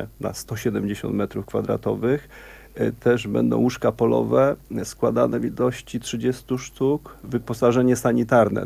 na 170 m2. Też będą łóżka polowe składane w ilości 30 sztuk, wyposażenie sanitarne,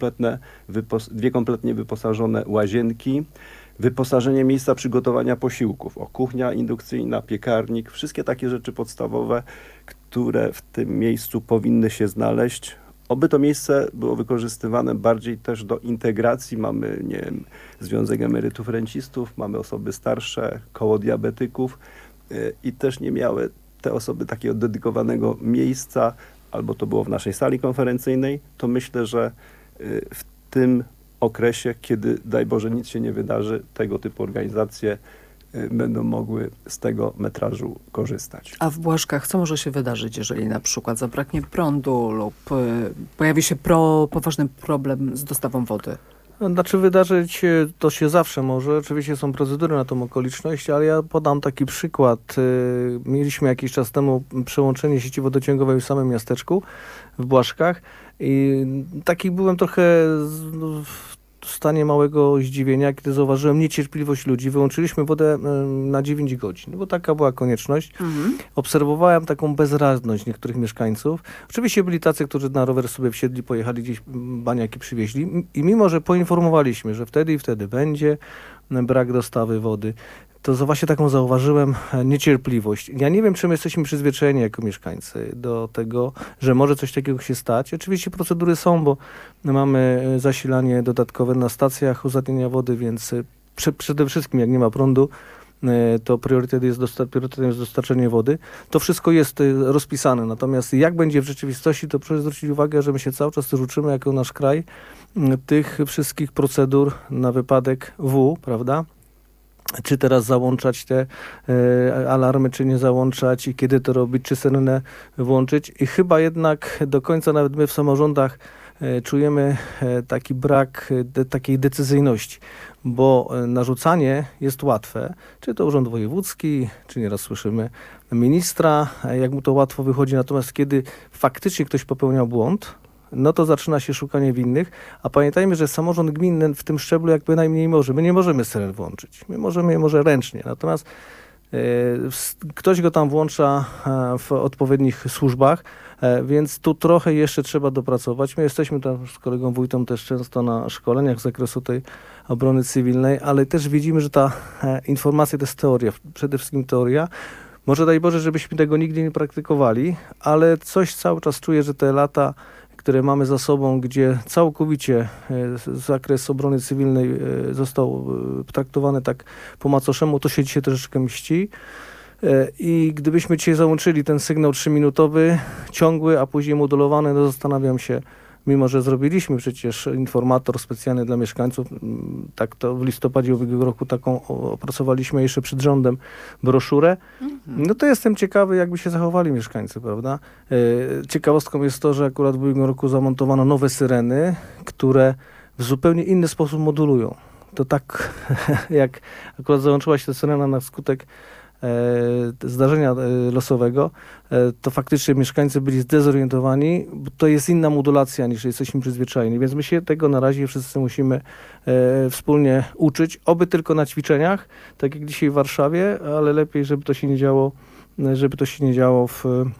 dwie kompletnie wyposażone łazienki, wyposażenie miejsca przygotowania posiłków, kuchnia indukcyjna, piekarnik, wszystkie takie rzeczy podstawowe, które w tym miejscu powinny się znaleźć. Oby to miejsce było wykorzystywane bardziej też do integracji. Mamy, nie wiem, Związek Emerytów Rencistów, mamy osoby starsze, koło diabetyków i też nie miały te osoby takiego dedykowanego miejsca, albo to było w naszej sali konferencyjnej, to myślę, że w tym okresie, kiedy, daj Boże, nic się nie wydarzy, tego typu organizacje będą mogły z tego metrażu korzystać. A w Błaszkach co może się wydarzyć, jeżeli na przykład zabraknie prądu lub pojawi się poważny problem z dostawą wody? Znaczy wydarzyć to się zawsze może. Oczywiście są procedury na tą okoliczność, ale ja podam taki przykład. Mieliśmy jakiś czas temu przełączenie sieci wodociągowej w samym miasteczku, w Błaszkach i taki byłem trochę w stanie małego zdziwienia, kiedy zauważyłem niecierpliwość ludzi. Wyłączyliśmy wodę na 9 godzin, bo taka była konieczność. Obserwowałem taką bezradność niektórych mieszkańców. Oczywiście byli tacy, którzy na rower sobie wsiedli, pojechali gdzieś, baniaki przywieźli i mimo, że poinformowaliśmy, że wtedy i wtedy będzie brak dostawy wody, to właśnie taką zauważyłem niecierpliwość. Ja nie wiem, czy my jesteśmy przyzwyczajeni jako mieszkańcy do tego, że może coś takiego się stać. Oczywiście procedury są, bo mamy zasilanie dodatkowe na stacjach uzatniania wody, więc przede wszystkim jak nie ma prądu, to priorytetem jest dostarczenie wody. To wszystko jest rozpisane. Natomiast jak będzie w rzeczywistości, to proszę zwrócić uwagę, że my się cały czas też uczymy jako nasz kraj tych wszystkich procedur na wypadek prawda? Czy teraz załączać te alarmy, czy nie załączać i kiedy to robić, czy syrenę włączyć. I chyba jednak do końca nawet my w samorządach czujemy taki brak takiej decyzyjności, bo narzucanie jest łatwe, czy to urząd wojewódzki, czy nieraz słyszymy ministra, jak mu to łatwo wychodzi, natomiast kiedy faktycznie ktoś popełniał błąd, no to zaczyna się szukanie winnych, a pamiętajmy, że samorząd gminny w tym szczeblu jakby najmniej może. My nie możemy syren włączyć. My możemy je może ręcznie, natomiast ktoś go tam włącza w odpowiednich służbach, więc tu trochę jeszcze trzeba dopracować. My jesteśmy tam z kolegą wójtą też często na szkoleniach z zakresu tej obrony cywilnej, ale też widzimy, że ta informacja to jest teoria, przede wszystkim teoria. Może daj Boże, żebyśmy tego nigdy nie praktykowali, ale coś cały czas czuję, że te lata, które mamy za sobą, gdzie całkowicie zakres obrony cywilnej został traktowany tak po macoszemu, to się dzisiaj troszeczkę mści. I gdybyśmy dzisiaj załączyli ten sygnał 3-minutowy, ciągły, a później modulowany, to zastanawiam się, mimo że zrobiliśmy przecież informator specjalny dla mieszkańców, tak to w listopadzie ubiegłego roku taką opracowaliśmy jeszcze przed rządem broszurę, no to jestem ciekawy, jakby się zachowali mieszkańcy, prawda? Ciekawostką jest to, że akurat w ubiegłym roku zamontowano nowe syreny, które w zupełnie inny sposób modulują. To tak, jak akurat załączyła się ta syrena na skutek zdarzenia losowego, to faktycznie mieszkańcy byli zdezorientowani, bo to jest inna modulacja niż jesteśmy przyzwyczajeni, więc my się tego na razie wszyscy musimy wspólnie uczyć, oby tylko na ćwiczeniach, tak jak dzisiaj w Warszawie, ale lepiej, żeby to się nie działo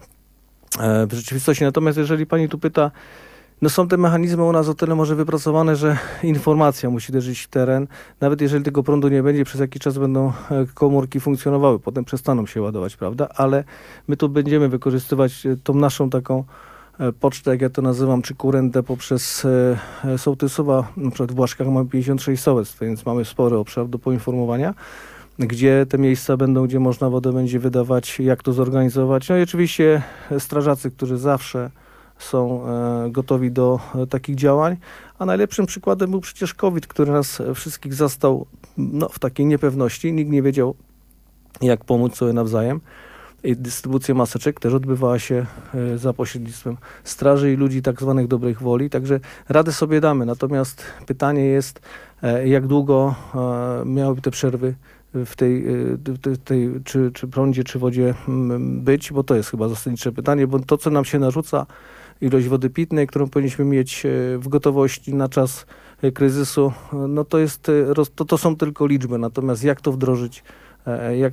w rzeczywistości. Natomiast jeżeli pani tu pyta, no są te mechanizmy u nas o tyle może wypracowane, że informacja musi uderzyć w teren. Nawet jeżeli tego prądu nie będzie, przez jakiś czas będą komórki funkcjonowały, potem przestaną się ładować, prawda? Ale my tu będziemy wykorzystywać tą naszą taką pocztę, jak ja to nazywam, czy kurentę poprzez sołtysowa. Na przykład w Błaszkach mamy 56 sołectw, więc mamy spory obszar do poinformowania, gdzie te miejsca będą, gdzie można wodę będzie wydawać, jak to zorganizować. No i oczywiście strażacy, którzy zawsze są gotowi do takich działań, a najlepszym przykładem był przecież COVID, który nas wszystkich zastał w takiej niepewności. Nikt nie wiedział, jak pomóc sobie nawzajem. I dystrybucja maseczek też odbywała się za pośrednictwem straży i ludzi tak zwanych dobrej woli, także radę sobie damy. Natomiast pytanie jest, jak długo miałyby te przerwy w tej czy prądzie, czy wodzie być, bo to jest chyba zasadnicze pytanie, bo to, co nam się narzuca, ilość wody pitnej, którą powinniśmy mieć w gotowości na czas kryzysu, no to są tylko liczby. Natomiast jak to wdrożyć, jak